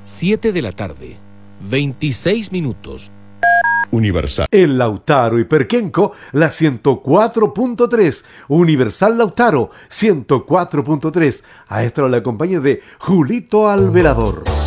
7 de la tarde, 26 minutos. Universal. El Lautaro y Perquenco, la 104.3. Universal Lautaro, 104.3. A esta hora la compañía de Julito Alvelador.